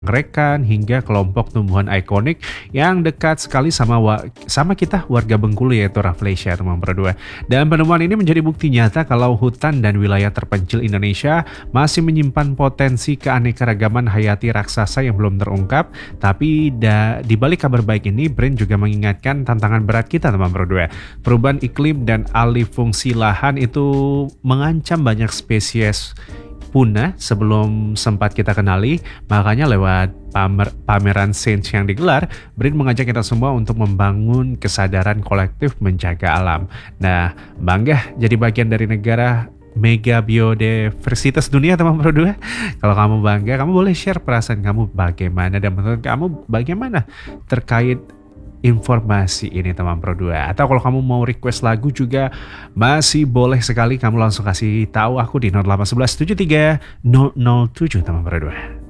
anggrek hingga kelompok tumbuhan ikonik yang dekat sekali sama kita warga Bengkulu yaitu Rafflesia teman berdua. Dan penemuan ini menjadi bukti nyata kalau hutan dan wilayah terpencil Indonesia masih menyimpan potensi keanekaragaman hayati raksasa yang belum terungkap. Tapi di balik kabar baik ini, Brain juga mengingatkan tantangan berat kita teman berdua. Perubahan iklim dan alih fungsi lahan itu mengancam banyak spesies punah sebelum sempat kita kenali. Makanya lewat pameran Sains yang digelar, Brin mengajak kita semua untuk membangun kesadaran kolektif menjaga alam. Nah, bangga jadi bagian dari negara mega biodiversitas dunia teman berdua. Kalau kamu bangga, kamu boleh share perasaan kamu bagaimana dan menurut kamu bagaimana terkait informasi ini teman Pro 2. Atau kalau kamu mau request lagu juga masih boleh sekali, kamu langsung kasih tahu aku di 0811 73 007 teman Pro 2.